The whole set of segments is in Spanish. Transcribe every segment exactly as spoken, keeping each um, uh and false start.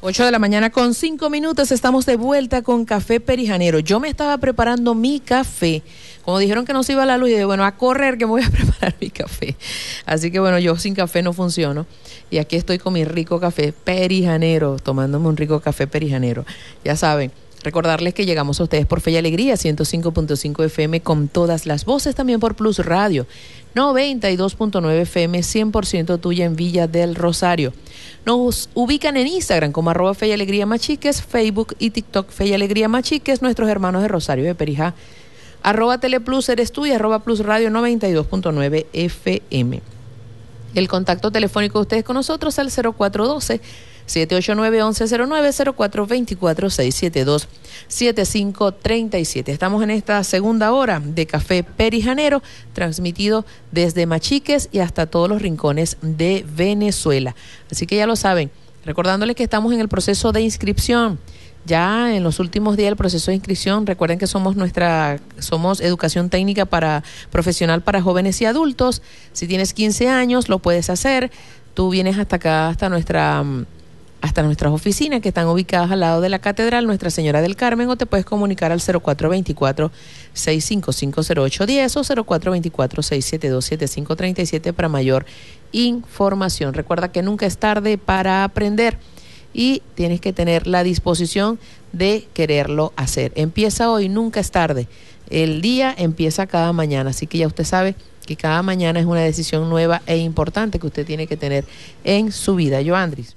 ocho de la mañana con cinco minutos, estamos de vuelta con Café Perijanero. Yo me estaba preparando mi café. Como dijeron que no se iba la luz, y dije, bueno, a correr que me voy a preparar mi café. Así que bueno, yo sin café no funciono. Y aquí estoy con mi rico café Perijanero, tomándome un rico café Perijanero. Ya saben, recordarles que llegamos a ustedes por Fe y Alegría, ciento cinco punto cinco F M con todas las voces, también por Plus Radio, noventa y dos punto nueve F M, cien por ciento tuya en Villa del Rosario. Nos ubican en Instagram como arroba Fe y Alegría Machiques, Facebook y TikTok Fe y Alegría Machiques, nuestros hermanos de Rosario de Perijá, arroba Teleplus eres tú y arroba Plus Radio noventa y dos punto nueve F M. El contacto telefónico de ustedes con nosotros al cero cuatro uno dos, siete ocho nueve, uno uno cero nueve, cero cuatro dos cuatro, seis siete dos, siete cinco tres siete. Estamos en esta segunda hora de Café Perijanero, transmitido desde Machiques y hasta todos los rincones de Venezuela. Así que ya lo saben, recordándoles que estamos en el proceso de inscripción. Ya en los últimos días del proceso de inscripción, recuerden que somos nuestra, somos educación técnica para profesional para jóvenes y adultos. Si tienes quince años, lo puedes hacer. Tú vienes hasta acá, hasta nuestra... hasta nuestras oficinas que están ubicadas al lado de la Catedral Nuestra Señora del Carmen, o te puedes comunicar al cero cuatro dos cuatro, seis cinco cinco, cero ocho uno cero o cero cuatro dos cuatro, seis siete dos, siete cinco tres siete para mayor información. Recuerda que nunca es tarde para aprender y tienes que tener la disposición de quererlo hacer. Empieza hoy, nunca es tarde. El día empieza cada mañana, así que ya usted sabe que cada mañana es una decisión nueva e importante que usted tiene que tener en su vida. Joandris.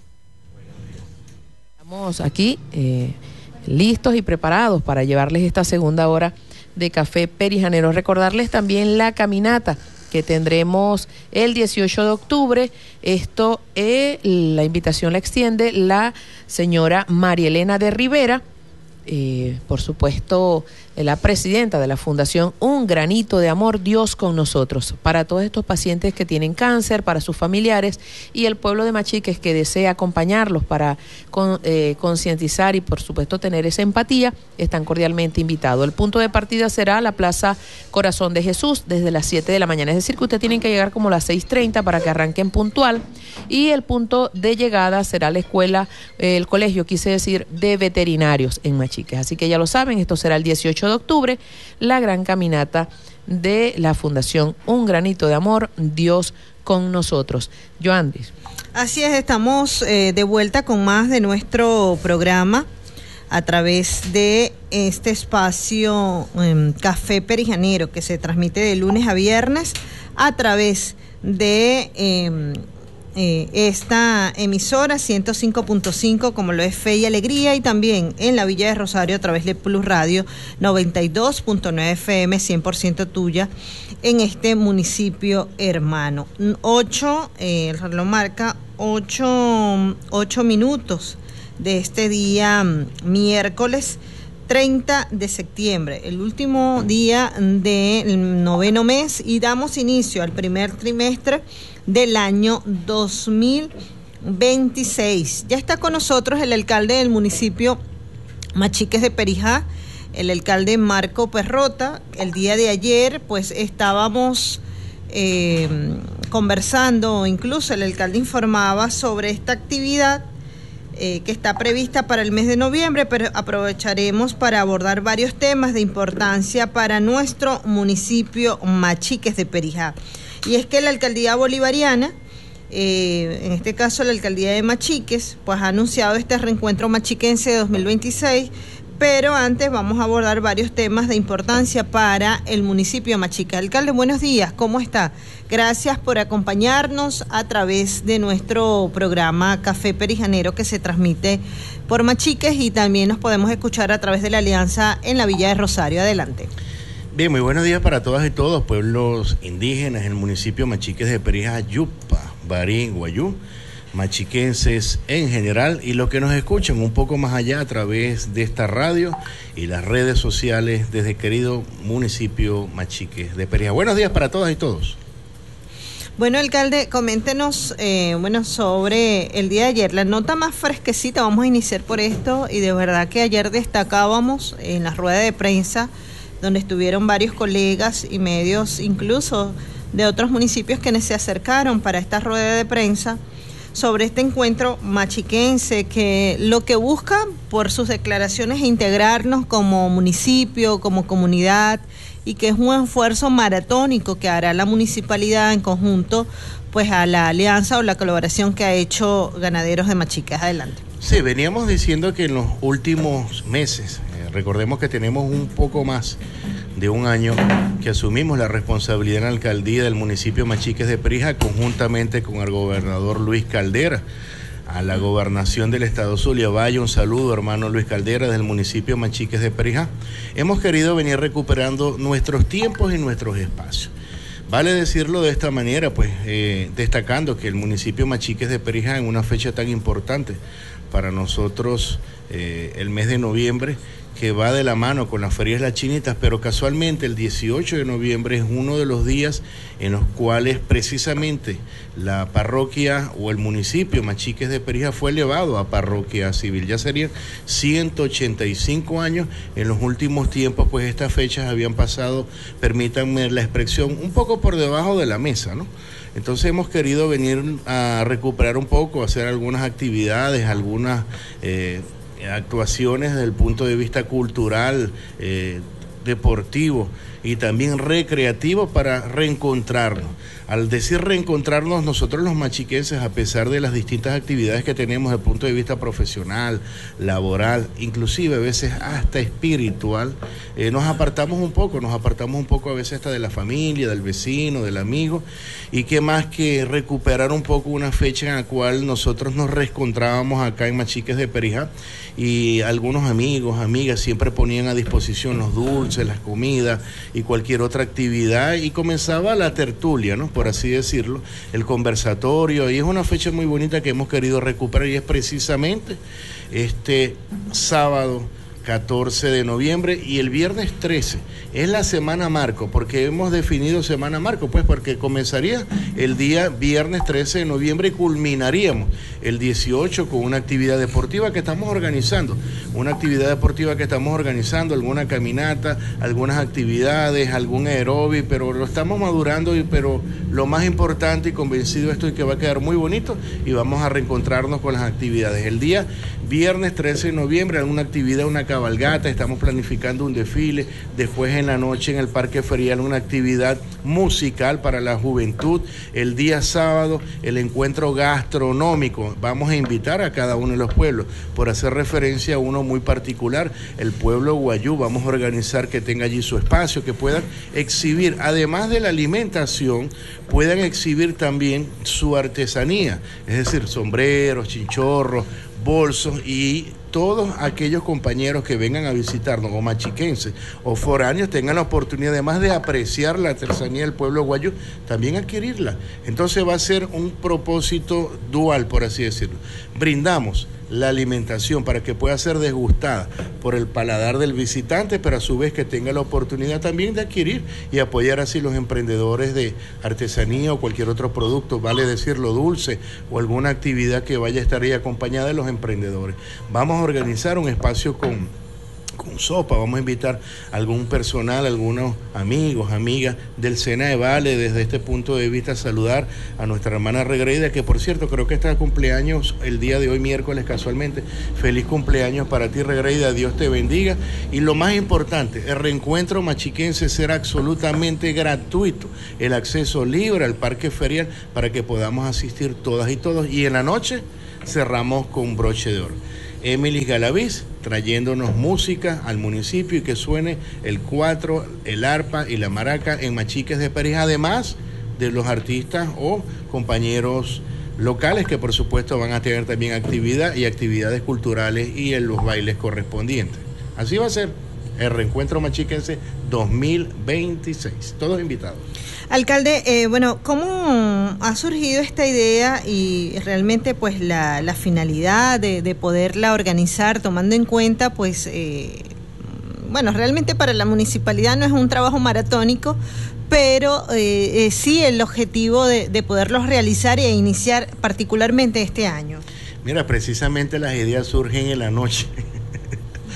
Estamos aquí eh, listos y preparados para llevarles esta segunda hora de Café Perijanero. Recordarles también la caminata que tendremos el dieciocho de octubre. Esto, eh, la invitación la extiende la señora María Elena de Rivera, eh, por supuesto, la presidenta de la Fundación Un Granito de Amor, Dios con Nosotros, para todos estos pacientes que tienen cáncer, para sus familiares y el pueblo de Machiques que desea acompañarlos para con, eh, concientizar y por supuesto tener esa empatía, están cordialmente invitados. El punto de partida será la Plaza Corazón de Jesús desde las siete de la mañana, es decir que ustedes tienen que llegar como a las seis treinta para que arranquen puntual, y el punto de llegada será la escuela, eh, el colegio, quise decir, de veterinarios en Machiques. Así que ya lo saben, esto será el dieciocho de octubre, la gran caminata de la Fundación Un Granito de Amor, Dios con Nosotros. Joandris. Así es, estamos eh, de vuelta con más de nuestro programa a través de este espacio eh, Café Perijanero, que se transmite de lunes a viernes a través de eh, eh, esta emisora ciento cinco punto cinco, como lo es Fe y Alegría, y también en la Villa de Rosario a través de Plus Radio noventa y dos punto nueve F M, cien por ciento tuya en este municipio hermano. Ocho, eh, el reloj marca ocho, ocho minutos de este día miércoles treinta de septiembre, el último día del noveno mes, y damos inicio al primer trimestre del año dos mil veintiséis. Ya está con nosotros el alcalde del municipio Machiques de Perijá, el alcalde Marco Perrota. El día de ayer pues estábamos eh, conversando, incluso el alcalde informaba sobre esta actividad Eh, que está prevista para el mes de noviembre, pero aprovecharemos para abordar varios temas de importancia para nuestro municipio Machiques de Perijá. Y es que la alcaldía bolivariana, eh, en este caso la alcaldía de Machiques, pues ha anunciado este reencuentro machiquense de dos mil veintiséis, pero antes vamos a abordar varios temas de importancia para el municipio de Machiques. Alcalde, buenos días, ¿cómo está? Gracias por acompañarnos a través de nuestro programa Café Perijanero, que se transmite por Machiques y también nos podemos escuchar a través de la Alianza en la Villa de Rosario. Adelante. Bien, muy buenos días para todas y todos, pueblos indígenas en el municipio Machiques de Perijá, Yupa, Barí, Guayú, machiquenses en general y los que nos escuchan un poco más allá a través de esta radio y las redes sociales desde el querido municipio Machiques de Perijá. Buenos días para todas y todos. Bueno, alcalde, coméntenos eh, bueno, sobre el día de ayer, la nota más fresquecita. Vamos a iniciar por esto, y de verdad que ayer destacábamos en la rueda de prensa donde estuvieron varios colegas y medios incluso de otros municipios que se acercaron para esta rueda de prensa, sobre este encuentro machiquense que lo que busca por sus declaraciones es integrarnos como municipio, como comunidad, y que es un esfuerzo maratónico que hará la municipalidad en conjunto pues a la alianza o la colaboración que ha hecho Ganaderos de Machiques. Adelante. Sí, veníamos diciendo que en los últimos meses, eh, recordemos que tenemos un poco más de un año que asumimos la responsabilidad en la alcaldía del municipio Machiques de Perijá, conjuntamente con el gobernador Luis Caldera. A la gobernación del estado Zulia Valle, un saludo, hermano Luis Caldera, del municipio Machiques de Perijá. Hemos querido venir recuperando nuestros tiempos y nuestros espacios. Vale decirlo de esta manera, pues eh, destacando que el municipio Machiques de Perijá, en una fecha tan importante para nosotros, eh, el mes de noviembre, que va de la mano con las ferias Las Chinitas, pero casualmente el dieciocho de noviembre es uno de los días en los cuales precisamente la parroquia o el municipio Machiques de Perijá fue elevado a parroquia civil. Ya serían ciento ochenta y cinco años. En los últimos tiempos, pues estas fechas habían pasado, permítanme la expresión, un poco por debajo de la mesa, ¿no? Entonces hemos querido venir a recuperar un poco, hacer algunas actividades, algunas eh, actuaciones desde el punto de vista cultural, eh, deportivo y también recreativo para reencontrarnos. Al decir reencontrarnos, nosotros los machiquenses, a pesar de las distintas actividades que tenemos desde el punto de vista profesional, laboral, inclusive a veces hasta espiritual, eh, nos apartamos un poco, nos apartamos un poco a veces hasta de la familia, del vecino, del amigo, y qué más que recuperar un poco una fecha en la cual nosotros nos reencontrábamos acá en Machiques de Perijá, y algunos amigos, amigas siempre ponían a disposición los dulces, las comidas y cualquier otra actividad, y comenzaba la tertulia, ¿no?, por así decirlo, el conversatorio, y es una fecha muy bonita que hemos querido recuperar, y es precisamente este sábado catorce de noviembre y el viernes trece. Es la Semana Marco. Porque hemos definido Semana Marco? Pues porque comenzaría el día viernes trece de noviembre y culminaríamos el dieciocho con una actividad deportiva que estamos organizando. Una actividad deportiva que estamos organizando, alguna caminata, algunas actividades, algún aeróbic, pero lo estamos madurando, y, pero lo más importante y convencido estoy que va a quedar muy bonito, y vamos a reencontrarnos con las actividades. El día viernes trece de noviembre, alguna actividad, una cabalgata, estamos planificando un desfile, después en la noche en el Parque Ferial una actividad musical para la juventud, el día sábado el encuentro gastronómico, vamos a invitar a cada uno de los pueblos, por hacer referencia a uno muy particular, el pueblo Guayú, vamos a organizar que tenga allí su espacio, que puedan exhibir, además de la alimentación, puedan exhibir también su artesanía, es decir, sombreros, chinchorros, bolsos, y todos aquellos compañeros que vengan a visitarnos, o machiquenses o foráneos, tengan la oportunidad, además de apreciar la artesanía del pueblo guayú, también adquirirla. Entonces va a ser un propósito dual, por así decirlo. Brindamos la alimentación para que pueda ser degustada por el paladar del visitante, pero a su vez que tenga la oportunidad también de adquirir y apoyar así los emprendedores de artesanía o cualquier otro producto, vale decirlo, dulce o alguna actividad que vaya a estar ahí acompañada de los emprendedores. Vamos a organizar un espacio con con sopa, vamos a invitar a algún personal, algunos amigos, amigas del SENA de Vale, desde este punto de vista saludar a nuestra hermana Regreida, que por cierto creo que está de cumpleaños el día de hoy, miércoles casualmente. Feliz cumpleaños para ti, Regreida, Dios te bendiga. Y lo más importante, el reencuentro machiquense será absolutamente gratuito, el acceso libre al Parque Ferial para que podamos asistir todas y todos, y en la noche cerramos con broche de oro. Emily Galaviz trayéndonos música al municipio, y que suene el cuatro, el arpa y la maraca en Machiques de Perijá, además de los artistas o compañeros locales que por supuesto van a tener también actividad y actividades culturales y en los bailes correspondientes. Así va a ser el Reencuentro Machiquense dos mil veintiséis. Todos invitados. Alcalde, eh, bueno, ¿cómo ha surgido esta idea y realmente pues la, la finalidad de, de poderla organizar, tomando en cuenta pues, eh, bueno, realmente para la municipalidad no es un trabajo maratónico, pero eh, eh, sí el objetivo de, de poderlos realizar e iniciar particularmente este año? Mira, precisamente las ideas surgen en la noche.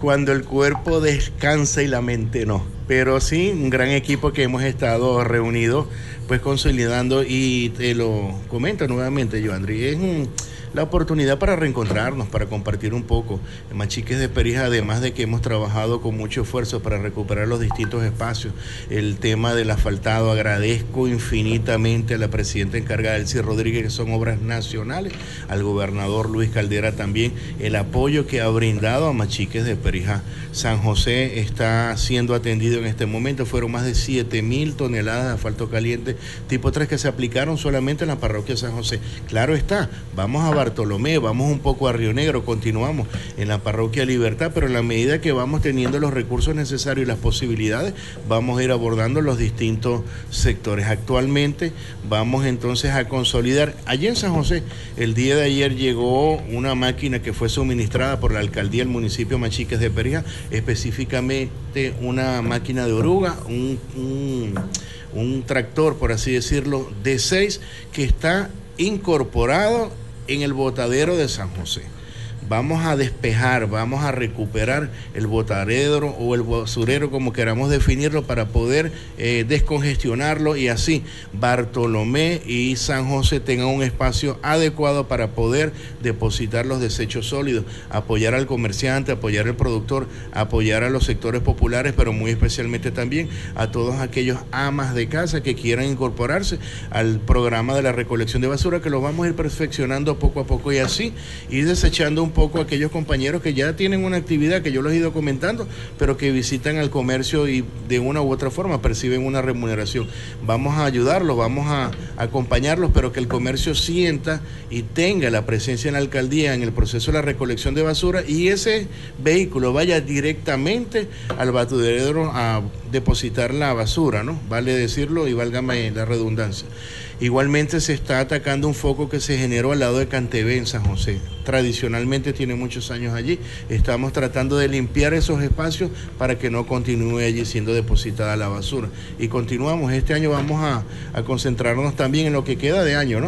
cuando el cuerpo descansa y la mente no. Pero sí, un gran equipo que hemos estado reunidos, pues consolidando, y te lo comento nuevamente, Joandri, es un... la oportunidad para reencontrarnos, para compartir un poco. En Machiques de Perija, además de que hemos trabajado con mucho esfuerzo para recuperar los distintos espacios, el tema del asfaltado, agradezco infinitamente a la presidenta encargada, Elsie Rodríguez, que son obras nacionales, al gobernador Luis Caldera también, el apoyo que ha brindado a Machiques de Perija. San José está siendo atendido en este momento, fueron más de siete mil toneladas de asfalto caliente tipo tres que se aplicaron solamente en la parroquia de San José. Claro está, vamos a Bartolomé, vamos un poco a Río Negro, continuamos en la parroquia Libertad, pero en la medida que vamos teniendo los recursos necesarios y las posibilidades, vamos a ir abordando los distintos sectores. Actualmente vamos entonces a consolidar. Allí en San José, el día de ayer llegó una máquina que fue suministrada por la alcaldía del municipio Machiques de Perija, específicamente una máquina de oruga, un, un, un tractor, por así decirlo, D seis, que está incorporado en el botadero de San José. Vamos a despejar, vamos a recuperar el botadero o el basurero, como queramos definirlo, para poder eh, descongestionarlo, y así Bartolomé y San José tengan un espacio adecuado para poder depositar los desechos sólidos, apoyar al comerciante, apoyar al productor, apoyar a los sectores populares, pero muy especialmente también a todos aquellos amas de casa que quieran incorporarse al programa de la recolección de basura, que lo vamos a ir perfeccionando poco a poco, y así ir desechando un poco a aquellos compañeros que ya tienen una actividad que yo los he ido comentando, pero que visitan al comercio y de una u otra forma perciben una remuneración. Vamos a ayudarlos, vamos a acompañarlos, pero que el comercio sienta y tenga la presencia en la alcaldía en el proceso de la recolección de basura, y ese vehículo vaya directamente al basurero a depositar la basura, ¿no? Vale decirlo y válgame la redundancia. Igualmente se está atacando un foco que se generó al lado de Cantebé en San José. Tradicionalmente tiene muchos años allí. Estamos tratando de limpiar esos espacios para que no continúe allí siendo depositada la basura. Y continuamos. Este año vamos a, a concentrarnos también en lo que queda de año, ¿no?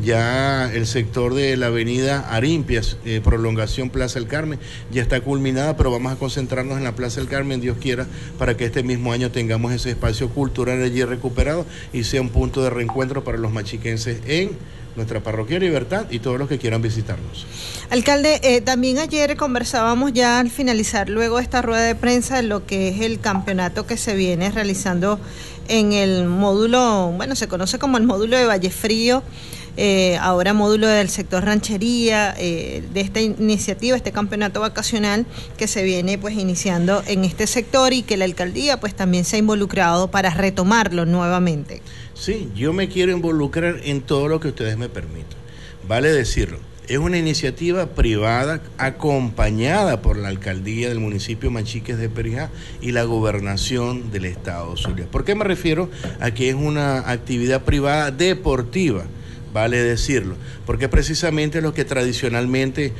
Ya el sector de la avenida Arimpias, eh, prolongación Plaza El Carmen, ya está culminada, pero vamos a concentrarnos en la Plaza El Carmen, Dios quiera, para que este mismo año tengamos ese espacio cultural allí recuperado y sea un punto de reencuentro para los machiquenses en nuestra parroquia Libertad y todos los que quieran visitarnos. Alcalde, eh, también ayer conversábamos ya al finalizar luego esta rueda de prensa de lo que es el campeonato que se viene realizando en el módulo, bueno, se conoce como el módulo de Vallefrío, eh, ahora módulo del sector ranchería, eh, de esta iniciativa, este campeonato vacacional que se viene pues iniciando en este sector, y que la alcaldía pues también se ha involucrado para retomarlo nuevamente. Sí, yo me quiero involucrar en todo lo que ustedes me permitan, vale decirlo. Es una iniciativa privada acompañada por la alcaldía del municipio Machiques de Perija y la gobernación del estado Zulia. ¿Por qué me refiero a que es una actividad privada deportiva? Vale decirlo, porque precisamente los que tradicionalmente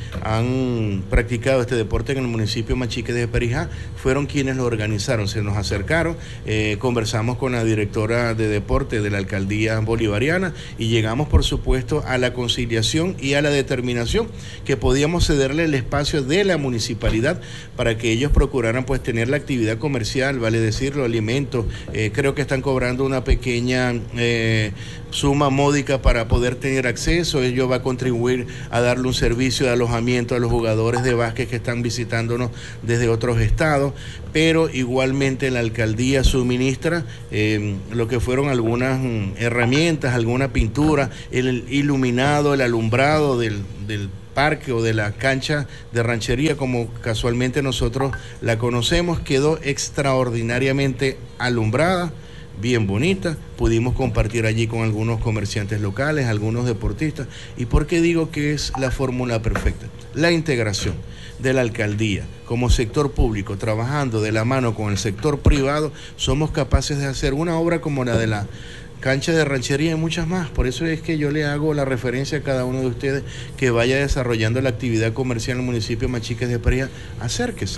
han practicado este deporte en el municipio Machiques de Perija fueron quienes lo organizaron, se nos acercaron, eh, conversamos con la directora de deporte de la alcaldía bolivariana y llegamos por supuesto a la conciliación y a la determinación que podíamos cederle el espacio de la municipalidad para que ellos procuraran pues tener la actividad comercial, vale decirlo, alimentos, eh, creo que están cobrando una pequeña eh, suma módica para poder tener acceso. Ello va a contribuir a darle un servicio de alojamiento a los jugadores de básquet que están visitándonos desde otros estados, pero igualmente la alcaldía suministra eh, lo que fueron algunas mm, herramientas, alguna pintura, el iluminado, el alumbrado del, del parque o de la cancha de ranchería, como casualmente nosotros la conocemos, quedó extraordinariamente alumbrada, bien bonita. Pudimos compartir allí con algunos comerciantes locales, algunos deportistas. ¿Y por qué digo que es la fórmula perfecta? La integración de la alcaldía como sector público, trabajando de la mano con el sector privado, somos capaces de hacer una obra como la de la cancha de ranchería y muchas más. Por eso es que yo le hago la referencia a cada uno de ustedes que vaya desarrollando la actividad comercial en el municipio Machiques de Perija. Acérquese,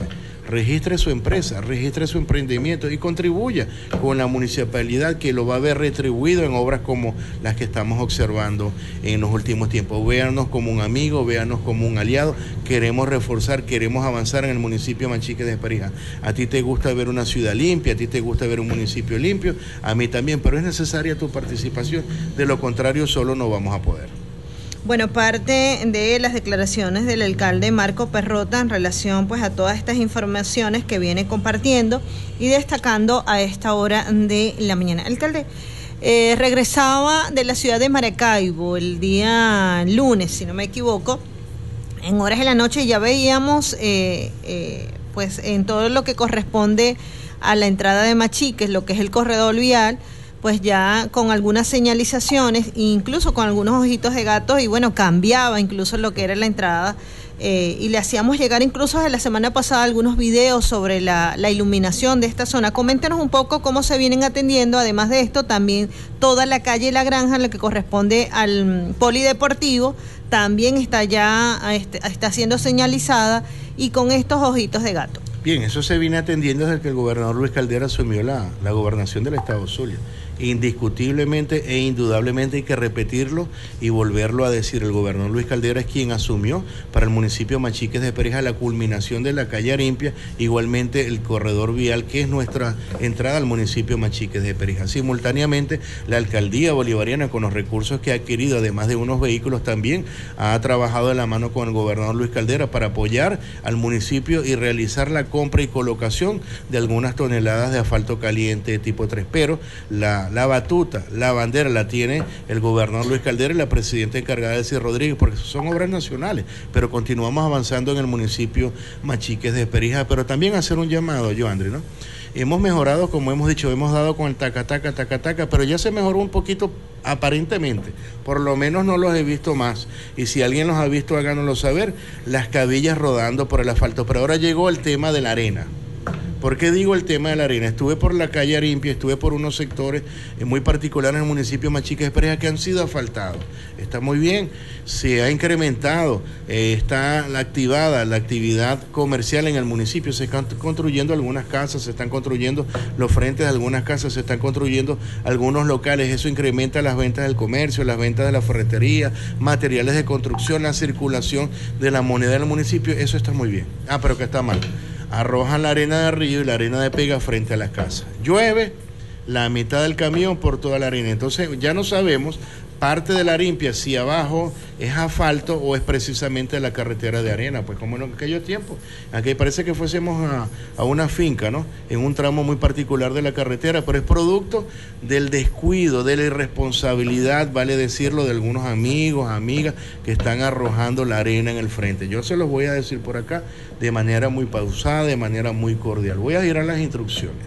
registre su empresa, registre su emprendimiento y contribuya con la municipalidad, que lo va a ver retribuido en obras como las que estamos observando en los últimos tiempos. Véanos como un amigo, véanos como un aliado. Queremos reforzar, queremos avanzar en el municipio Manchiques de Perijá. A ti te gusta ver una ciudad limpia, a ti te gusta ver un municipio limpio, a mí también, pero es necesaria tu participación, de lo contrario solo no vamos a poder. Bueno, parte de las declaraciones del alcalde Marco Perrota en relación pues a todas estas informaciones que viene compartiendo y destacando a esta hora de la mañana. Alcalde, eh, regresaba de la ciudad de Maracaibo el día lunes, si no me equivoco, en horas de la noche, ya veíamos eh, eh, pues en todo lo que corresponde a la entrada de Machiques, lo que es el corredor vial, pues ya con algunas señalizaciones, incluso con algunos ojitos de gatos, y bueno, cambiaba incluso lo que era la entrada, eh, y le hacíamos llegar incluso de la semana pasada algunos videos sobre la, la iluminación de esta zona. Coméntenos un poco cómo se vienen atendiendo, además de esto, también toda la calle La Granja, lo que corresponde al polideportivo, también está ya, está siendo señalizada y con estos ojitos de gato. Bien, eso se viene atendiendo desde que el gobernador Luis Caldera asumió la, la gobernación del estado Zulia. Indiscutiblemente e indudablemente hay que repetirlo y volverlo a decir. El gobernador Luis Caldera es quien asumió para el municipio Machiques de Perijá la culminación de la calle Arimpia, igualmente el corredor vial, que es nuestra entrada al municipio Machiques de Perijá. Simultáneamente, la alcaldía bolivariana, con los recursos que ha adquirido, además de unos vehículos, también ha trabajado de la mano con el gobernador Luis Caldera para apoyar al municipio y realizar la compra y colocación de algunas toneladas de asfalto caliente tipo tres, pero la La batuta, la bandera la tiene el gobernador Luis Caldera y la presidenta encargada Elsie Rodríguez, porque son obras nacionales, pero continuamos avanzando en el municipio Machiques de Perijá. Pero también hacer un llamado, Joandri, ¿no? Hemos mejorado, como hemos dicho, hemos dado con el taca-taca, taca-taca, pero ya se mejoró un poquito aparentemente, por lo menos no los he visto más, y si alguien los ha visto, háganoslo saber, las cabillas rodando por el asfalto. Pero ahora llegó el tema de la arena. ¿Por qué digo el tema de la arena? Estuve por la calle Arimpia, estuve por unos sectores eh, muy particulares en el municipio Machiques de Perijá que han sido asfaltados. Está muy bien, se ha incrementado, eh, está la activada la actividad comercial en el municipio, se están construyendo algunas casas, se están construyendo los frentes de algunas casas, se están construyendo algunos locales, eso incrementa las ventas del comercio, las ventas de la ferretería, materiales de construcción, la circulación de la moneda del municipio, eso está muy bien. Ah, pero que está mal. Arrojan la arena de río y la arena de pega frente a las casas. Llueve la mitad del camión por toda la arena. Entonces ya no sabemos parte de la Arimpia si abajo es asfalto o es precisamente la carretera de arena, pues como en aquellos tiempos. Aquí parece que fuésemos a, a una finca, ¿no? En un tramo muy particular de la carretera, pero es producto del descuido, de la irresponsabilidad, vale decirlo, de algunos amigos, amigas que están arrojando la arena en el frente. Yo se los voy a decir por acá de manera muy pausada, de manera muy cordial. Voy a girar las instrucciones.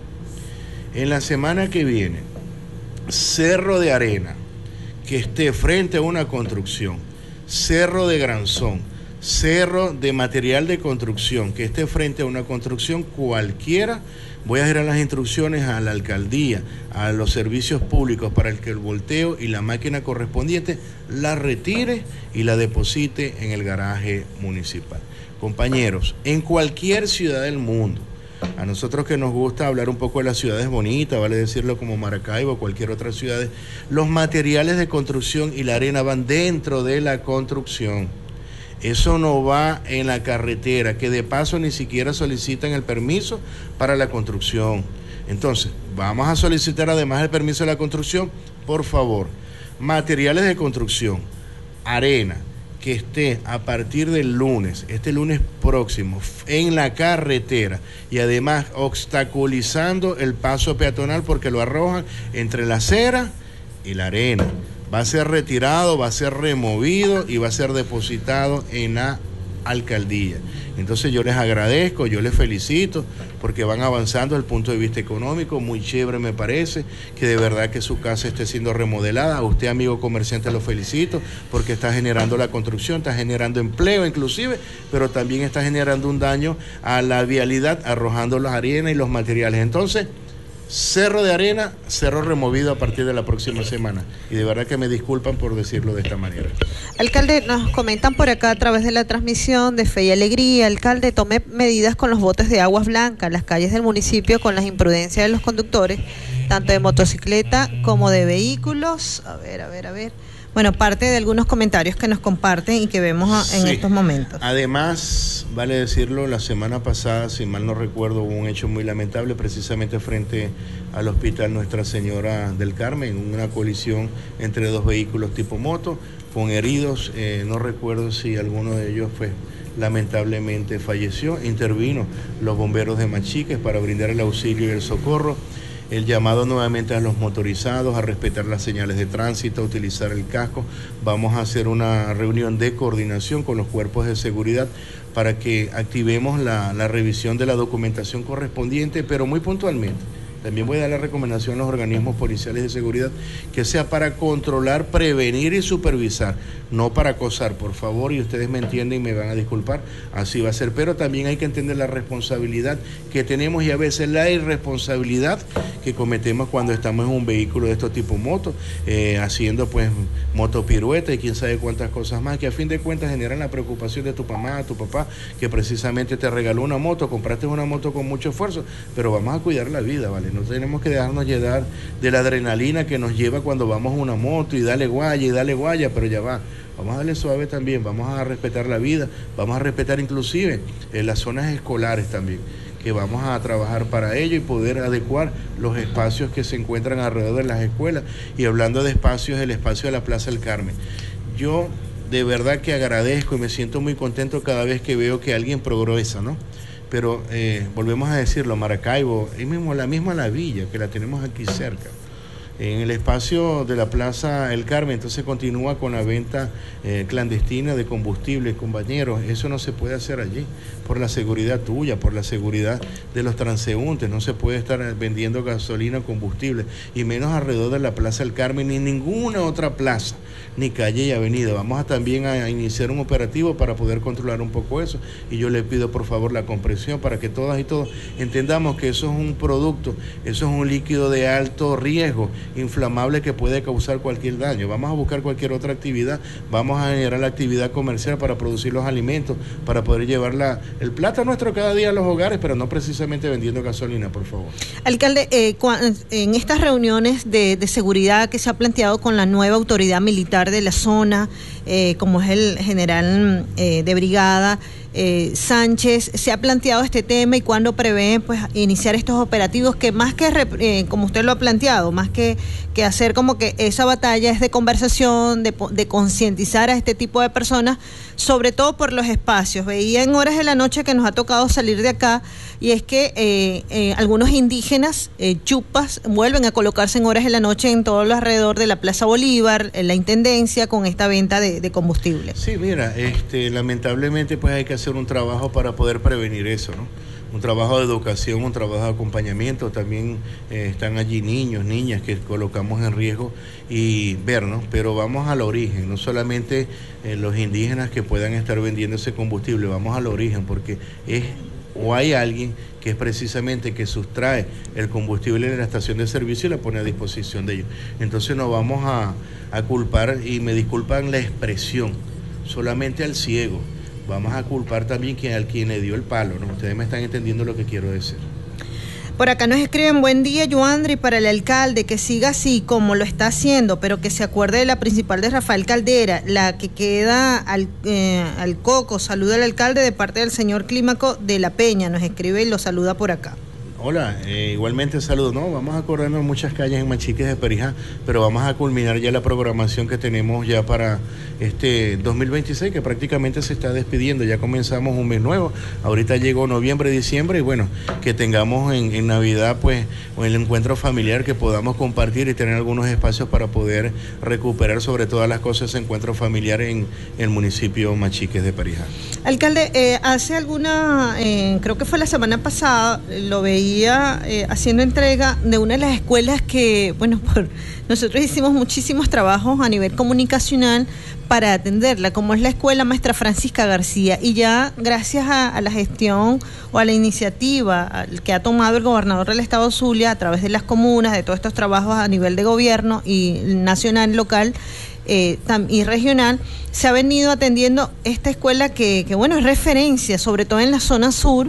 En la semana que viene, cerro de arena que esté frente a una construcción, cerro de granzón, cerro de material de construcción que esté frente a una construcción cualquiera, voy a girar las instrucciones a la alcaldía, a los servicios públicos para el que el volteo y la máquina correspondiente la retire y la deposite en el garaje municipal. Compañeros, en cualquier ciudad del mundo, a nosotros que nos gusta hablar un poco de las ciudades bonitas, vale decirlo, como Maracaibo o cualquier otra ciudad, los materiales de construcción y la arena van dentro de la construcción. Eso no va en la carretera, que de paso ni siquiera solicitan el permiso para la construcción. Entonces, vamos a solicitar además el permiso de la construcción, por favor, materiales de construcción, arena, que esté a partir del lunes, este lunes próximo, en la carretera y además obstaculizando el paso peatonal porque lo arrojan entre la acera y la arena. Va a ser retirado, va a ser removido y va a ser depositado en la alcaldía. Entonces yo les agradezco, yo les felicito porque van avanzando desde el punto de vista económico, muy chévere me parece, que de verdad que su casa esté siendo remodelada. A usted, amigo comerciante, lo felicito porque está generando la construcción, está generando empleo inclusive, pero también está generando un daño a la vialidad arrojando las arenas y los materiales. Entonces, Cerro de arena, cerro removido a partir de la próxima semana. Y de verdad que me disculpan por decirlo de esta manera. Alcalde, nos comentan por acá a través de la transmisión de Fe y Alegría, alcalde, tome medidas con los botes de aguas blancas, las calles del municipio con las imprudencias de los conductores, tanto de motocicleta como de vehículos. A ver, a ver, a ver. Bueno, parte de algunos comentarios que nos comparten y que vemos en sí. estos momentos. Además, vale decirlo, la semana pasada, si mal no recuerdo, hubo un hecho muy lamentable precisamente frente al Hospital Nuestra Señora del Carmen, una colisión entre dos vehículos tipo moto, con heridos. Eh, no recuerdo si alguno de ellos fue lamentablemente falleció. Intervino los bomberos de Machiques para brindar el auxilio y el socorro. El llamado nuevamente a los motorizados a respetar las señales de tránsito, a utilizar el casco. Vamos a hacer una reunión de coordinación con los cuerpos de seguridad para que activemos la, la revisión de la documentación correspondiente, pero muy puntualmente. También voy a dar la recomendación a los organismos policiales de seguridad que sea para controlar, prevenir y supervisar, no para acosar, por favor, y ustedes me entienden y me van a disculpar, así va a ser, pero también hay que entender la responsabilidad que tenemos y a veces la irresponsabilidad que cometemos cuando estamos en un vehículo de estos tipos moto, eh, haciendo pues motopirueta y quién sabe cuántas cosas más, que a fin de cuentas generan la preocupación de tu mamá, tu papá, que precisamente te regaló una moto, compraste una moto con mucho esfuerzo, pero vamos a cuidar la vida, ¿vale? No tenemos que dejarnos llevar de la adrenalina que nos lleva cuando vamos a una moto y dale guaya y dale guaya, pero ya va. Vamos a darle suave también, vamos a respetar la vida, vamos a respetar inclusive eh, las zonas escolares también, que vamos a trabajar para ello y poder adecuar los espacios que se encuentran alrededor de las escuelas. Y hablando de espacios, el espacio de la Plaza del Carmen. Yo de verdad que agradezco y me siento muy contento cada vez que veo que alguien progresa, ¿no? Pero eh, volvemos a decirlo, Maracaibo, es mismo, la misma La Villa, que la tenemos aquí cerca. En el espacio de la Plaza El Carmen, entonces continúa con la venta eh, clandestina de combustibles, compañeros. Eso no se puede hacer allí, por la seguridad tuya, por la seguridad de los transeúntes. No se puede estar vendiendo gasolina o combustible, y menos alrededor de la Plaza El Carmen, ni ninguna otra plaza, ni calle y avenida. Vamos a también a iniciar un operativo para poder controlar un poco eso, y yo le pido por favor la comprensión para que todas y todos entendamos que eso es un producto, eso es un líquido de alto riesgo, inflamable, que puede causar cualquier daño. Vamos a buscar cualquier otra actividad, vamos a generar la actividad comercial para producir los alimentos, para poder llevar la, el plato nuestro cada día a los hogares, pero no precisamente vendiendo gasolina, por favor. Alcalde, eh, en estas reuniones de, de seguridad que se ha planteado con la nueva autoridad militar de la zona, eh, como es el general eh, de brigada, Eh, Sánchez, se ha planteado este tema y cuándo prevé pues iniciar estos operativos que más que eh, como usted lo ha planteado, más que, que hacer como que esa batalla es de conversación, de, de concientizar a este tipo de personas, sobre todo por los espacios. Veía en horas de la noche que nos ha tocado salir de acá, y es que eh, eh, algunos indígenas eh, chupas vuelven a colocarse en horas de la noche en todo lo alrededor de la Plaza Bolívar, en la Intendencia, con esta venta de, de combustible. Sí, mira, este, lamentablemente pues hay que hacer un trabajo para poder prevenir eso, ¿no? Un trabajo de educación, un trabajo de acompañamiento. También eh, están allí niños, niñas que colocamos en riesgo y vernos, pero vamos al origen, no solamente eh, los indígenas que puedan estar vendiendo ese combustible, vamos al origen, porque es o hay alguien que es precisamente que sustrae el combustible de la estación de servicio y la pone a disposición de ellos. Entonces no vamos a, a culpar, y me disculpan la expresión, solamente al ciego. Vamos a culpar también que al quien le dio el palo, ¿no? Ustedes me están entendiendo lo que quiero decir. Por acá nos escriben: buen día, Yoandri, para el alcalde, que siga así como lo está haciendo, pero que se acuerde de la principal de Rafael Caldera, la que queda al, eh, al coco. Saluda al alcalde de parte del señor Clímaco de la Peña, nos escribe y lo saluda por acá. Hola, eh, igualmente saludo. No, vamos a corrernos muchas calles en Machiques de Perijá, pero vamos a culminar ya la programación que tenemos ya para este dos mil veintiséis, que prácticamente se está despidiendo. Ya comenzamos un mes nuevo, ahorita llegó noviembre, diciembre, y bueno, que tengamos en, en Navidad pues el encuentro familiar, que podamos compartir y tener algunos espacios para poder recuperar sobre todas las cosas ese encuentro familiar en el municipio Machiques de Perijá. Alcalde, eh, hace alguna, eh, creo que fue la semana pasada, lo veía alcaldía eh, haciendo entrega de una de las escuelas que, bueno, por, nosotros hicimos muchísimos trabajos a nivel comunicacional para atenderla, como es la Escuela Maestra Francisca García, y ya gracias a, a la gestión o a la iniciativa que ha tomado el gobernador del estado Zulia a través de las comunas, de todos estos trabajos a nivel de gobierno y nacional, local eh, y regional, se ha venido atendiendo esta escuela que, que bueno, es referencia, sobre todo en la zona sur,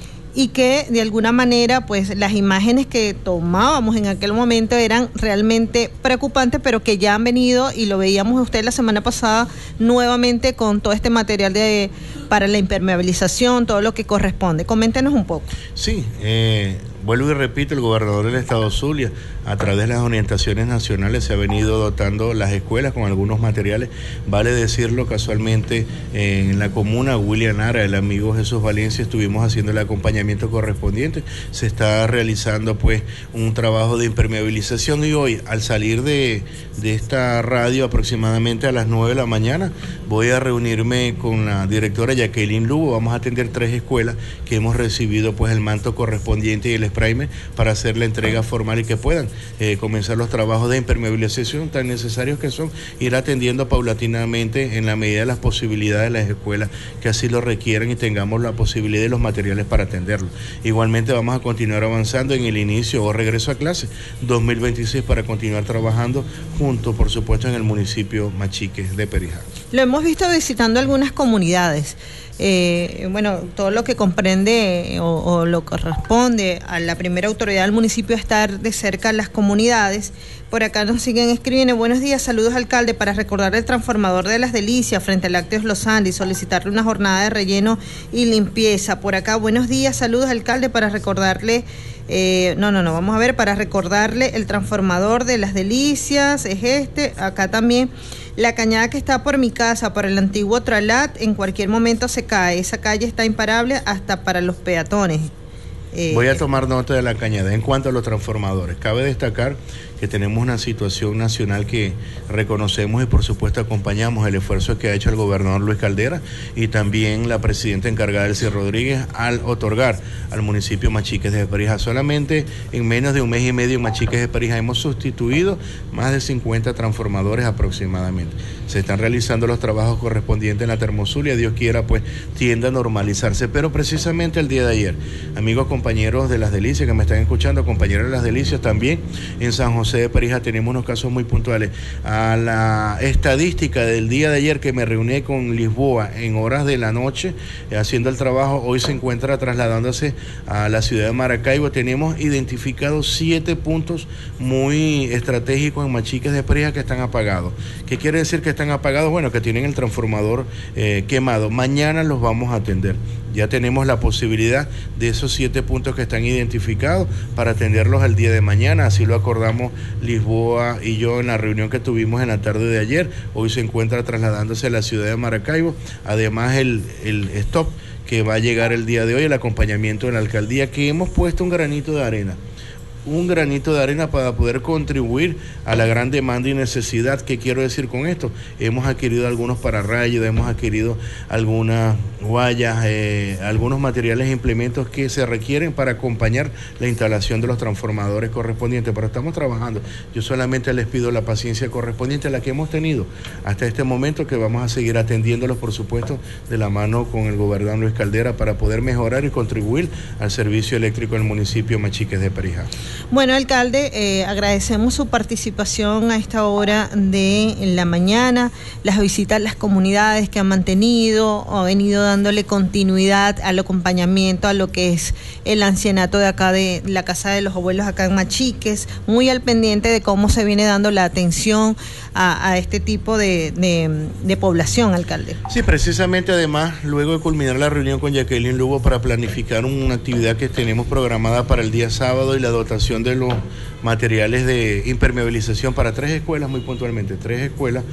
y que de alguna manera pues las imágenes que tomábamos en aquel momento eran realmente preocupantes, pero que ya han venido, y lo veíamos usted la semana pasada nuevamente con todo este material de para la impermeabilización, todo lo que corresponde. Coméntenos un poco. Sí, eh, vuelvo y repito, el gobernador del estado Zulia, a través de las orientaciones nacionales, se ha venido dotando las escuelas con algunos materiales. Vale decirlo, casualmente en la comuna William Ara, el amigo Jesús Valencia, estuvimos haciendo el acompañamiento correspondiente. Se está realizando pues un trabajo de impermeabilización, y hoy al salir de, de esta radio aproximadamente a las nueve de la mañana voy a reunirme con la directora Jacqueline Lugo. Vamos a atender tres escuelas que hemos recibido pues el manto correspondiente y el sprayer para hacer la entrega formal y que puedan eh, comenzar los trabajos de impermeabilización tan necesarios que son, ir atendiendo paulatinamente en la medida de las posibilidades de las escuelas que así lo requieran y tengamos la posibilidad de los materiales para atenderlo. Igualmente vamos a continuar avanzando en el inicio o regreso a clase dos mil veintiséis para continuar trabajando junto, por supuesto, en el municipio Machique de Perijá. Lo hemos visto visitando algunas comunidades. Eh, bueno, todo lo que comprende o, o lo corresponde a la primera autoridad del municipio estar de cerca las comunidades. Por acá nos siguen escribiendo: buenos días, saludos alcalde, para recordar el transformador de Las Delicias frente al Lácteos Los Andes y solicitarle una jornada de relleno y limpieza. Por acá, buenos días, saludos alcalde, para recordarle Eh, no, no, no, vamos a ver, para recordarle el transformador de Las Delicias, es este, acá también, la cañada que está por mi casa, por el antiguo Tralat, en cualquier momento se cae, esa calle está imparable hasta para los peatones. Eh, Voy a tomar nota de la cañada. En cuanto a los transformadores, cabe destacar que tenemos una situación nacional que reconocemos y por supuesto acompañamos el esfuerzo que ha hecho el gobernador Luis Caldera y también la presidenta encargada Elsie Rodríguez al otorgar al municipio Machiques de Perijá. Solamente en menos de un mes y medio en Machiques de Perijá hemos sustituido más de cincuenta transformadores aproximadamente. Se están realizando los trabajos correspondientes en la Termozulia, Dios quiera pues tienda a normalizarse, pero precisamente el día de ayer, amigos compañeros de Las Delicias que me están escuchando, compañeros de Las Delicias, también en San José de Perijá tenemos unos casos muy puntuales. A la estadística del día de ayer que me reuní con Lisboa en horas de la noche eh, haciendo el trabajo, hoy se encuentra trasladándose a la ciudad de Maracaibo. Tenemos identificados siete puntos muy estratégicos en Machiques de Perijá que están apagados. ¿Qué quiere decir que están apagados? Bueno, que tienen el transformador eh, quemado. Mañana los vamos a atender. Ya tenemos la posibilidad de esos siete puntos que están identificados para atenderlos el día de mañana. Así lo acordamos Lisboa y yo en la reunión que tuvimos en la tarde de ayer. Hoy se encuentra trasladándose a la ciudad de Maracaibo. Además, el, el stop que va a llegar el día de hoy, el acompañamiento de la alcaldía, que hemos puesto un granito de arena. un granito de arena para poder contribuir a la gran demanda y necesidad. ¿Qué quiero decir con esto? Hemos adquirido algunos pararrayos, hemos adquirido algunas guayas, eh, algunos materiales e implementos que se requieren para acompañar la instalación de los transformadores correspondientes, pero estamos trabajando. Yo solamente les pido la paciencia correspondiente a la que hemos tenido hasta este momento, que vamos a seguir atendiéndolos, por supuesto, de la mano con el gobernador Luis Caldera para poder mejorar y contribuir al servicio eléctrico del municipio Machiques de Perijá. Bueno, alcalde, eh, agradecemos su participación a esta hora de la mañana, las visitas a las comunidades que han mantenido, ha venido dándole continuidad al acompañamiento a lo que es el ancianato de acá de la Casa de los Abuelos acá en Machiques, muy al pendiente de cómo se viene dando la atención a, a este tipo de, de, de población, alcalde. Sí, precisamente, además, luego de culminar la reunión con Jacqueline Lugo para planificar una actividad que tenemos programada para el día sábado y la dotación de los materiales de impermeabilización para tres escuelas, muy puntualmente, tres escuelas,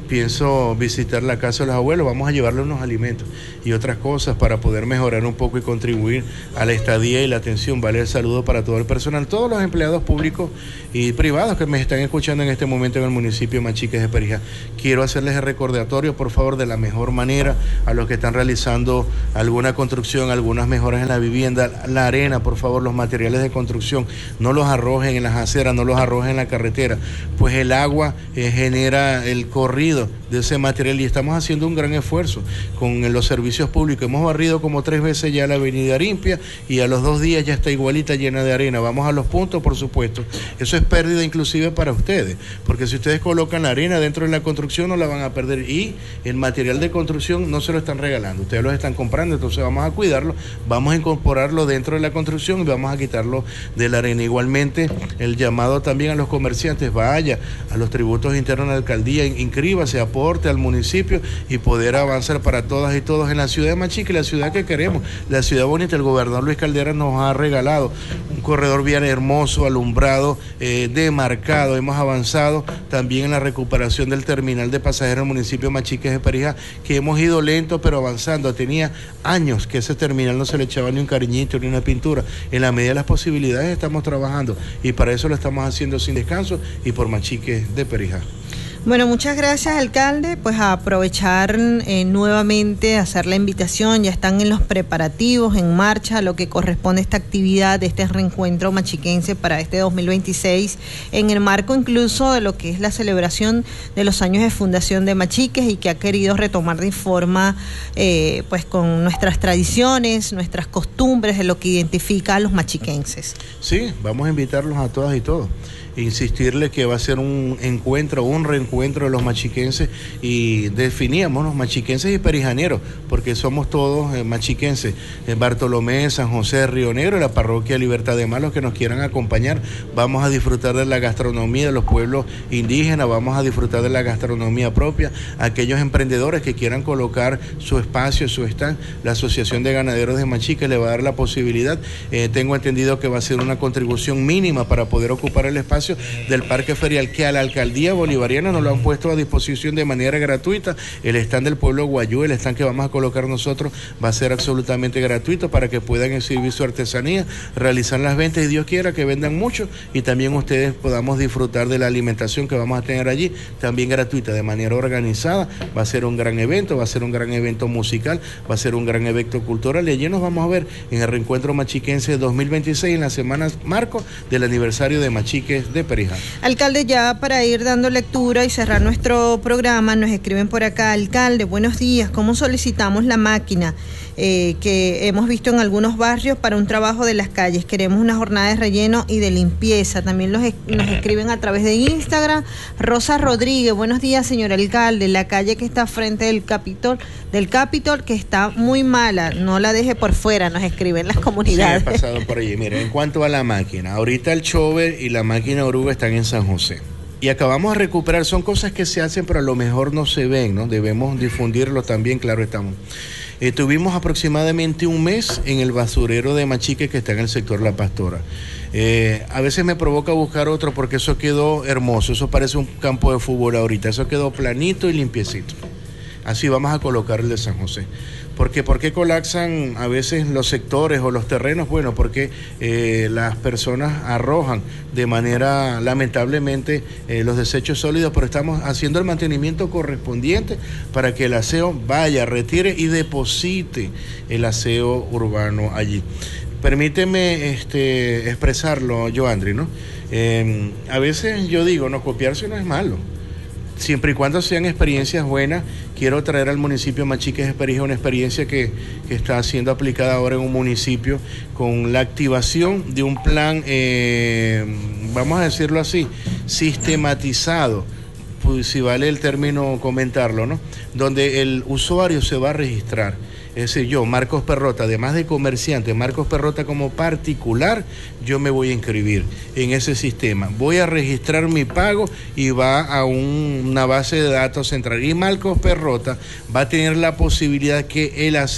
pienso visitar la casa de los abuelos, vamos a llevarle unos alimentos y otras cosas para poder mejorar un poco y contribuir a la estadía y la atención. Vale el saludo para todo el personal, todos los empleados públicos y privados que me están escuchando en este momento en el municipio de Machiques de Perijá. Quiero hacerles el recordatorio, por favor, de la mejor manera a los que están realizando alguna construcción, algunas mejoras en la vivienda, la arena, por favor, los materiales de construcción, no los arrojen en las aceras, no los arrojen en la carretera, pues el agua eh, genera el corrido de ese material y estamos haciendo un gran esfuerzo con los servicios públicos. Hemos barrido como tres veces ya la avenida Olimpia y a los dos días ya está igualita, llena de arena. Vamos a los puntos, por supuesto. Eso es pérdida inclusive para ustedes, porque si ustedes colocan la arena dentro de la construcción no la van a perder y el material de construcción no se lo están regalando, ustedes lo están comprando, entonces vamos a cuidarlo, vamos a incorporarlo dentro de la construcción y vamos a quitarlo de la arena. Igualmente el llamado también a los comerciantes, vaya a los tributos internos de la alcaldía, inscríbase, aporte al municipio y poder avanzar para todas y todos en la ciudad de Machique, la ciudad que queremos, la ciudad bonita. El gobernador Luis Caldera nos ha regalado un corredor vial hermoso, alumbrado, eh, demarcado. Hemos avanzado también en la recuperación del terminal de pasajeros en el municipio de Machiques de Perijá, que hemos ido lento pero avanzando. Tenía años que ese terminal no se le echaba ni un cariñito ni una pintura. En la medida de las posibilidades estamos trabajando y para eso lo estamos haciendo sin descanso y por Machiques de Perijá. Bueno, muchas gracias, alcalde. Pues a aprovechar eh, nuevamente, hacer la invitación. Ya están en los preparativos, en marcha, lo que corresponde a esta actividad, de este reencuentro machiquense para este dos mil veintiséis, en el marco incluso de lo que es la celebración de los años de fundación de Machiques y que ha querido retomar de forma, eh, pues con nuestras tradiciones, nuestras costumbres, de lo que identifica a los machiquenses. Sí, vamos a invitarlos a todas y todos. Insistirles que va a ser un encuentro, un reencuentro de los machiquenses y definíamos los machiquenses y perijaneros, porque somos todos eh, machiquenses, en Bartolomé, San José, Río Negro, la parroquia Libertad de Mar, los que nos quieran acompañar. Vamos a disfrutar de la gastronomía de los pueblos indígenas, vamos a disfrutar de la gastronomía propia. Aquellos emprendedores que quieran colocar su espacio, su stand, la Asociación de Ganaderos de Machiques le va a dar la posibilidad. Eh, tengo entendido que va a ser una contribución mínima para poder ocupar el espacio del Parque Ferial, que a la Alcaldía Bolivariana nos lo han puesto a disposición de manera gratuita. El stand del pueblo Guayú, el stand que vamos a colocar nosotros, va a ser absolutamente gratuito para que puedan exhibir su artesanía, realizar las ventas y Dios quiera que vendan mucho y también ustedes podamos disfrutar de la alimentación que vamos a tener allí, también gratuita, de manera organizada. Va a ser un gran evento, va a ser un gran evento musical, va a ser un gran evento cultural y allí nos vamos a ver en el Reencuentro Machiquense dos mil veintiséis, en las semanas marco del aniversario de Machiques de Perijá. Alcalde, ya para ir dando lectura y cerrar nuestro programa, nos escriben por acá: alcalde, buenos días, ¿cómo solicitamos la máquina eh, que hemos visto en algunos barrios para un trabajo de las calles? Queremos una jornada de relleno y de limpieza. También los, nos escriben a través de Instagram. Rosa Rodríguez, buenos días, señor alcalde, la calle que está frente del Capitol, del Capitol, que está muy mala, no la deje por fuera, nos escriben las comunidades. Sí, he pasado por allí. Mira, en cuanto a la máquina, ahorita el chover y la máquina oruga están en San José. Y acabamos de recuperar, son cosas que se hacen, pero a lo mejor no se ven, ¿no? Debemos difundirlo también, claro estamos. Eh, tuvimos aproximadamente un mes en el basurero de Machique que está en el sector La Pastora. Eh, a veces me provoca buscar otro porque eso quedó hermoso, eso parece un campo de fútbol ahorita, eso quedó planito y limpiecito. Así vamos a colocar el de San José. Porque, ¿por qué colapsan a veces los sectores o los terrenos? Bueno, porque eh, las personas arrojan de manera, lamentablemente, eh, los desechos sólidos, pero estamos haciendo el mantenimiento correspondiente para que el aseo vaya, retire y deposite el aseo urbano allí. Permíteme este, expresarlo, Joandri, ¿no? Eh, a veces yo digo, no, copiarse no es malo. Siempre y cuando sean experiencias buenas, quiero traer al municipio de Machiques de Perijá una experiencia que, que está siendo aplicada ahora en un municipio con la activación de un plan, eh, vamos a decirlo así, sistematizado, pues, si vale el término comentarlo, ¿no? Donde el usuario se va a registrar. Es decir, yo, Marcos Perrota, además de comerciante, Marcos Perrota como particular, yo me voy a inscribir en ese sistema. Voy a registrar mi pago y va a un, una base de datos central. Y Marcos Perrota va a tener la posibilidad que el aseo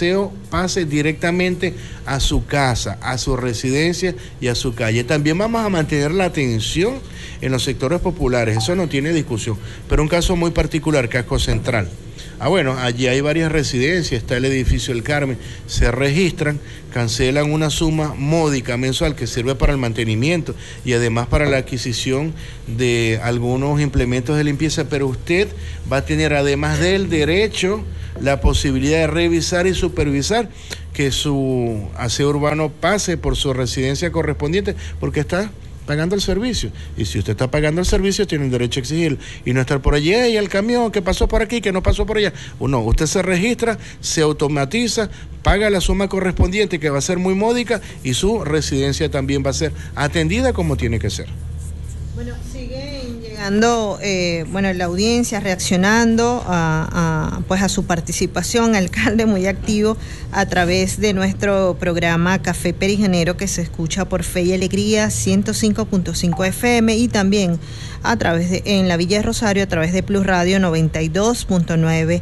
pase directamente a su casa, a su residencia y a su calle. También vamos a mantener la atención en los sectores populares, eso no tiene discusión, pero un caso muy particular, Casco Central. Ah, bueno, allí hay varias residencias, está el edificio El Carmen, se registran, cancelan una suma módica mensual que sirve para el mantenimiento y además para la adquisición de algunos implementos de limpieza, pero usted va a tener además del derecho la posibilidad de revisar y supervisar que su aseo urbano pase por su residencia correspondiente porque está pagando el servicio, y si usted está pagando el servicio tiene el derecho a exigirlo y no estar por allí, y el camión que pasó por aquí, que no pasó por allá. No, usted se registra, se automatiza, paga la suma correspondiente que va a ser muy módica y su residencia también va a ser atendida como tiene que ser. Bueno, siguen llegando, eh, bueno, la audiencia reaccionando a, a, pues a su participación, alcalde muy activo a través de nuestro programa Café Perijanero que se escucha por Fe y Alegría ciento cinco punto cinco F M y también a través de en la Villa de Rosario a través de Plus Radio noventa y dos punto nueve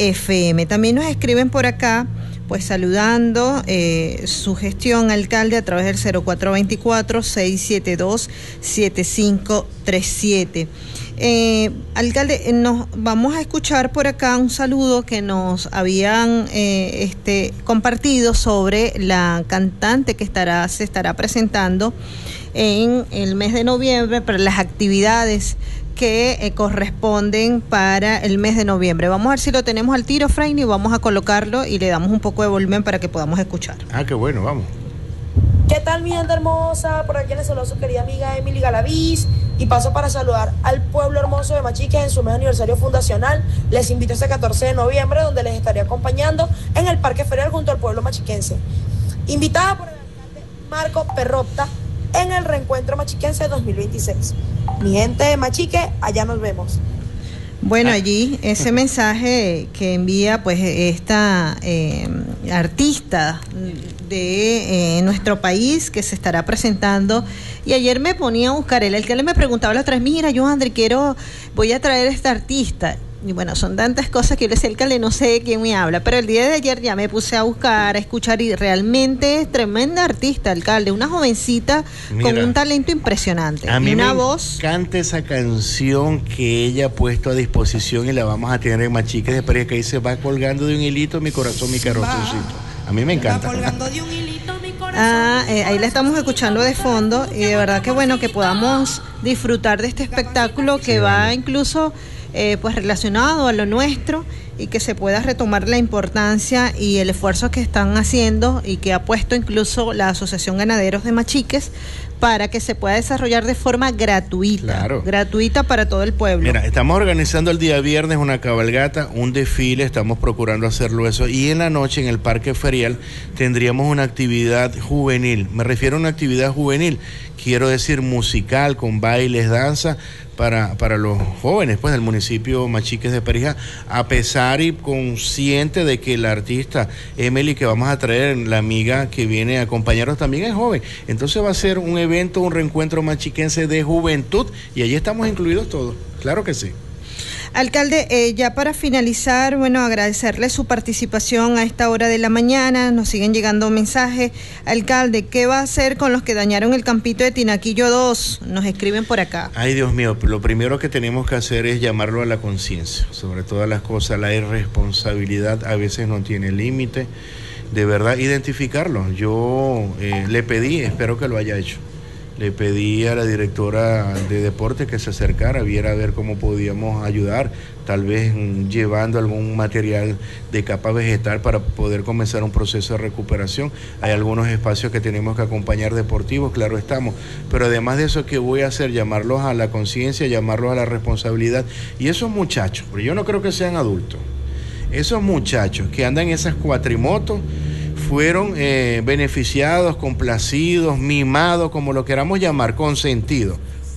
F M. También nos escriben por acá, pues saludando eh, su gestión, alcalde, a través del cero cuatro dos cuatro, seis siete dos, siete cinco tres siete. Eh, alcalde, nos vamos a escuchar por acá un saludo que nos habían eh, este, compartido sobre la cantante que estará se estará presentando en el mes de noviembre para las actividades que eh, corresponden para el mes de noviembre. Vamos a ver si lo tenemos al tiro, Fraini, y vamos a colocarlo y le damos un poco de volumen para que podamos escuchar. Ah, qué bueno, vamos. ¿Qué tal, mi gente hermosa? Por aquí les saluda su querida amiga Emily Galaviz y paso para saludar al pueblo hermoso de Machiques en su mes aniversario fundacional. Les invito este catorce de noviembre, donde les estaré acompañando en el Parque Ferial junto al pueblo machiquense. Invitada por el alcalde Marco Perropta en el Reencuentro Machiquense dos mil veintiséis. Mi gente de Machique, allá nos vemos. Bueno, allí ese mensaje que envía pues esta eh, artista de eh, nuestro país que se estará presentando, y ayer me ponía a buscar, el alcalde me preguntaba la otra vez, mira, yo André, quiero, voy a traer a esta artista. Y bueno, son tantas cosas que yo le decía al alcalde, no sé de quién me habla, pero el día de ayer ya me puse a buscar, a escuchar, y realmente es tremenda artista, alcalde, una jovencita. Mira, con un talento impresionante. A mí y una me voz. encanta esa canción que ella ha puesto a disposición y la vamos a tener en Machiques de Pereja, que dice, va colgando de un hilito mi corazón, mi corazoncito. A mí me encanta. Va colgando de un hilito mi corazón. Ah, eh, ahí la estamos escuchando de fondo, y de verdad que bueno que podamos disfrutar de este espectáculo que sí, va vale. incluso eh, pues relacionado a lo nuestro, y que se pueda retomar la importancia y el esfuerzo que están haciendo y que ha puesto incluso la Asociación Ganaderos de Machiques para que se pueda desarrollar de forma gratuita, claro. gratuita para todo el pueblo. Mira, estamos organizando el día viernes una cabalgata, un desfile, estamos procurando hacerlo eso, y en la noche en el Parque Ferial tendríamos una actividad juvenil. Me refiero a una actividad juvenil, quiero decir musical, con bailes, danza, para, para los jóvenes pues del municipio Machiques de Perijá, a pesar y consciente de que la artista Emily que vamos a traer, la amiga que viene a acompañarnos, también es joven. Entonces va a ser un evento, un reencuentro machiquense de juventud, y allí estamos incluidos todos, claro que sí. Alcalde, eh, ya para finalizar, bueno, agradecerle su participación a esta hora de la mañana. Nos siguen llegando mensajes. Alcalde, ¿qué va a hacer con los que dañaron el campito de Tinaquillo dos? Nos escriben por acá. Ay, Dios mío, lo primero que tenemos que hacer es llamarlo a la conciencia. Sobre todas las cosas, la irresponsabilidad a veces no tiene límite. De verdad, identificarlo. Yo eh, le pedí, espero que lo haya hecho. Le pedí a la directora de deporte que se acercara, viera a ver cómo podíamos ayudar, tal vez llevando algún material de capa vegetal para poder comenzar un proceso de recuperación. Hay algunos espacios que tenemos que acompañar deportivos, claro estamos, pero además de eso, ¿qué voy a hacer? Llamarlos a la conciencia, llamarlos a la responsabilidad. Y esos muchachos, porque yo no creo que sean adultos, esos muchachos que andan en esas cuatrimotos, fueron eh, beneficiados, complacidos, mimados, como lo queramos llamar, consentidos,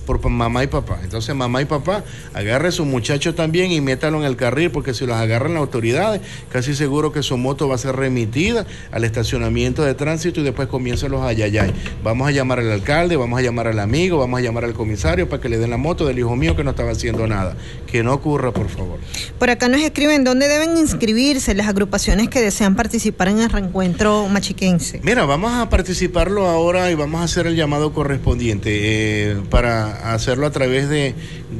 por mamá y papá. Entonces mamá y papá, agarre a su muchacho también y métalo en el carril, porque si los agarran las autoridades, casi seguro que su moto va a ser remitida al estacionamiento de tránsito y después comienzan los ayayay. Vamos a llamar al alcalde, vamos a llamar al amigo, vamos a llamar al comisario para que le den la moto del hijo mío que no estaba haciendo nada. Que no ocurra, por favor. Por acá nos escriben dónde deben inscribirse las agrupaciones que desean participar en el reencuentro machiquense. Mira, vamos a participarlo ahora y vamos a hacer el llamado correspondiente eh, para hacerlo a través de,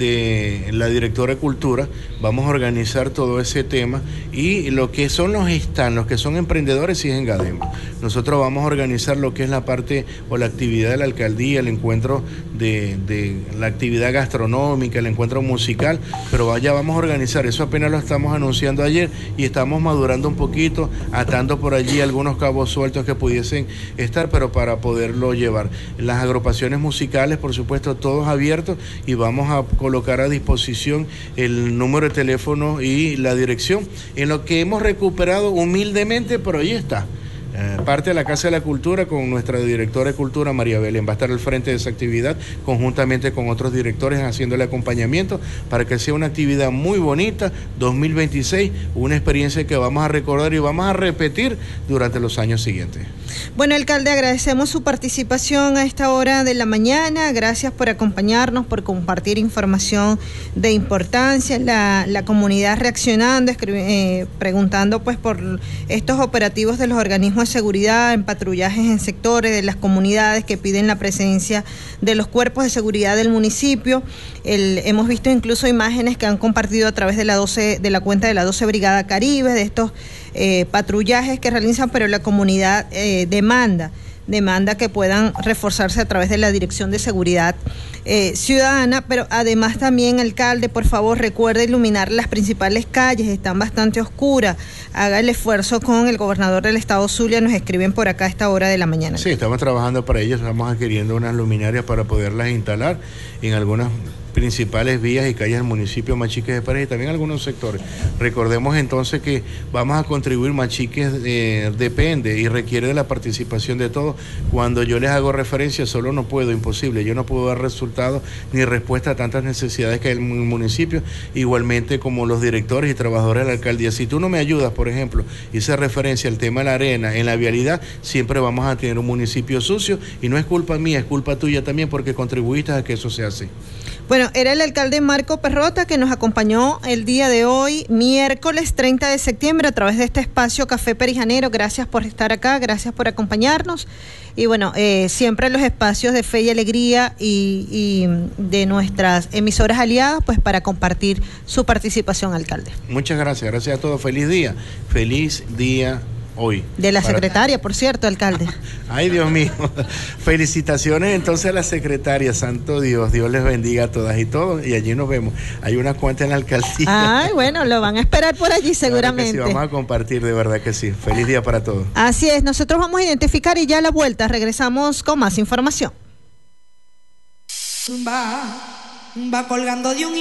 de la directora de Cultura. Vamos a organizar todo ese tema y lo que son los stands, los que son emprendedores, sí es en Gadema. Nosotros vamos a organizar lo que es la parte o la actividad de la alcaldía, el encuentro de, de la actividad gastronómica, el encuentro musical, pero ya vamos a organizar, eso apenas lo estamos anunciando ayer y estamos madurando un poquito, atando por allí algunos cabos sueltos que pudiesen estar, pero para poderlo llevar. Las agrupaciones musicales, por supuesto, todos abiertos y vamos a colocar a disposición el número de teléfono y la dirección, en lo que hemos recuperado humildemente, pero ahí está. Eh, parte de la Casa de la Cultura con nuestra directora de Cultura, María Belén, va a estar al frente de esa actividad conjuntamente con otros directores haciéndole acompañamiento para que sea una actividad muy bonita, dos mil veintiséis, una experiencia que vamos a recordar y vamos a repetir durante los años siguientes. Bueno, alcalde, agradecemos su participación a esta hora de la mañana, gracias por acompañarnos, por compartir información de importancia, la, la comunidad reaccionando, eh, preguntando pues por estos operativos de los organismos de seguridad, en patrullajes en sectores de las comunidades que piden la presencia de los cuerpos de seguridad del municipio. El, hemos visto incluso imágenes que han compartido a través de la doce, de la cuenta de la doce Brigada Caribe, de estos eh, patrullajes que realizan, pero la comunidad eh, demanda, demanda que puedan reforzarse a través de la Dirección de Seguridad eh, Ciudadana, pero además también, alcalde, por favor, recuerde iluminar las principales calles, están bastante oscuras, haga el esfuerzo con el gobernador del estado Zulia, nos escriben por acá a esta hora de la mañana. Sí, estamos trabajando para ello, estamos adquiriendo unas luminarias para poderlas instalar en algunas principales vías y calles del municipio Machiques de Pareja y también algunos sectores. Recordemos entonces que vamos a contribuir, Machiques eh, depende y requiere de la participación de todos. Cuando yo les hago referencia, solo no puedo, imposible, yo no puedo dar resultados ni respuesta a tantas necesidades que hay en el municipio, igualmente como los directores y trabajadores de la alcaldía. Si tú no me ayudas, por ejemplo, hice referencia al tema de la arena, en la vialidad, siempre vamos a tener un municipio sucio y no es culpa mía, es culpa tuya también porque contribuiste a que eso sea así. Bueno, era el alcalde Marco Perrota que nos acompañó el día de hoy, miércoles treinta de septiembre, a través de este espacio Café Perijanero. Gracias por estar acá, gracias por acompañarnos. Y bueno, eh, siempre los espacios de fe y alegría y, y de nuestras emisoras aliadas, pues para compartir su participación, alcalde. Muchas gracias, gracias a todos. Feliz día, feliz día hoy. De la Para... secretaria, por cierto, alcalde. Ay, Dios mío. Felicitaciones entonces a la secretaria, santo Dios, Dios les bendiga a todas y todos, y allí nos vemos. Hay unas cuantas en la alcaldía. Ay, bueno, lo van a esperar por allí seguramente. Claro que sí, vamos a compartir, de verdad que sí. Feliz día para todos. Así es, nosotros vamos a identificar y ya a la vuelta regresamos con más información. Va, va colgando de un